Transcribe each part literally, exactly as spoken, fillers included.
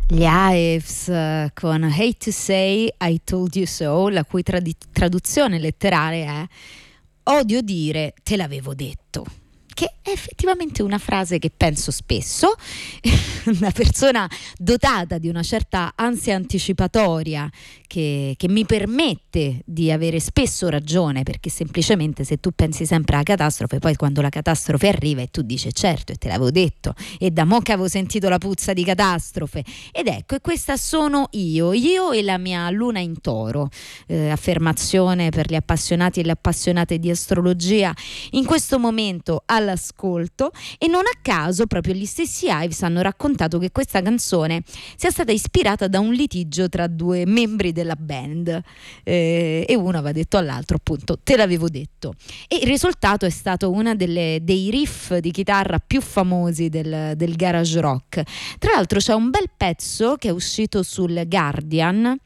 Gli Hives eh, con Hate to Say I Told You So, la cui tradi- traduzione letterale è odio dire te l'avevo detto, che è effettivamente una frase che penso spesso. Una persona dotata di una certa ansia anticipatoria che, che mi permette di avere spesso ragione, perché semplicemente se tu pensi sempre alla catastrofe, poi quando la catastrofe arriva e tu dici certo e te l'avevo detto e da mo' che avevo sentito la puzza di catastrofe, ed ecco, e questa sono io io e la mia luna in toro, eh, affermazione per gli appassionati e le appassionate di astrologia in questo momento all'ascolto. E non a caso proprio gli stessi Hives hanno raccontato che questa canzone sia stata ispirata da un litigio tra due membri della band, eh, e uno aveva detto all'altro appunto te l'avevo detto, e il risultato è stato uno dei riff di chitarra più famosi del, del garage rock. Tra l'altro c'è un bel pezzo che è uscito sul Guardian,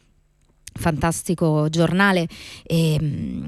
fantastico giornale eh,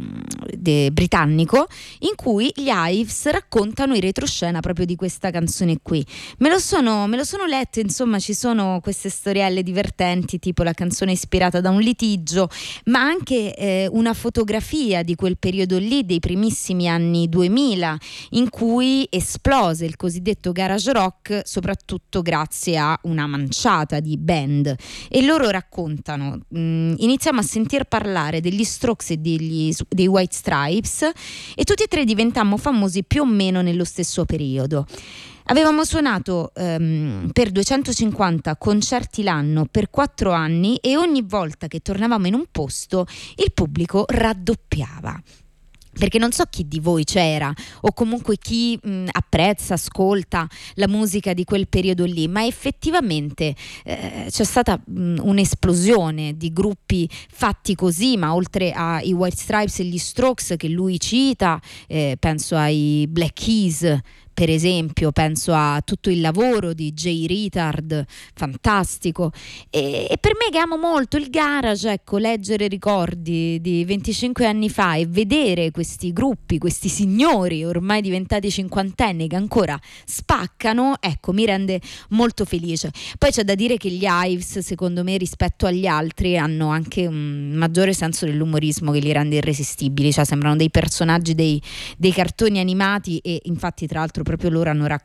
de, britannico, in cui gli Hives raccontano in retroscena proprio di questa canzone qui. Me lo sono, me lo sono letto, insomma ci sono queste storielle divertenti, tipo la canzone ispirata da un litigio, ma anche eh, una fotografia di quel periodo lì, dei primissimi anni duemila, in cui esplose il cosiddetto garage rock, soprattutto grazie a una manciata di band. E loro raccontano, mh, iniziamo a sentir parlare degli Strokes e degli, dei White Stripes, e tutti e tre diventammo famosi più o meno nello stesso periodo. Avevamo suonato um, per duecentocinquanta concerti l'anno per quattro anni, e ogni volta che tornavamo in un posto il pubblico raddoppiava. Perché non so chi di voi c'era o comunque chi mh, apprezza, ascolta la musica di quel periodo lì, ma effettivamente eh, c'è stata mh, un'esplosione di gruppi fatti così, ma oltre ai White Stripes e gli Strokes che lui cita, eh, penso ai Black Keys, per esempio, penso a tutto il lavoro di Jay Reatard, fantastico, e, e per me che amo molto il garage, ecco, leggere ricordi di venticinque anni fa e vedere questi gruppi, questi signori ormai diventati cinquantenni che ancora spaccano, ecco, mi rende molto felice. Poi c'è da dire che gli Hives, secondo me, rispetto agli altri hanno anche un maggiore senso dell'umorismo che li rende irresistibili, cioè sembrano dei personaggi dei, dei cartoni animati, e infatti tra l'altro proprio loro hanno, rac-